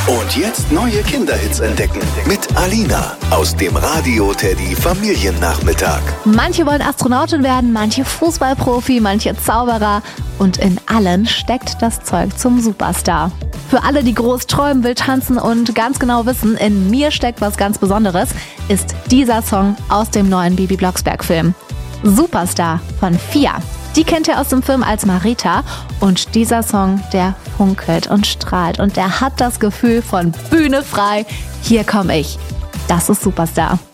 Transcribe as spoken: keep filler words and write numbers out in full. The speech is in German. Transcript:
Und jetzt neue Kinderhits entdecken mit Alina aus dem Radio Teddy Familiennachmittag. Manche wollen Astronautin werden, manche Fußballprofi, manche Zauberer. Und in allen steckt das Zeug zum Superstar. Für alle, die groß träumen, wild tanzen und ganz genau wissen, in mir steckt was ganz Besonderes, ist dieser Song aus dem neuen Bibi Blocksberg-Film. Superstar von Fia. Die kennt ihr aus dem Film als Marita und dieser Song, der funkelt und strahlt und der hat das Gefühl von Bühne frei. Hier komme ich. Das ist Superstar.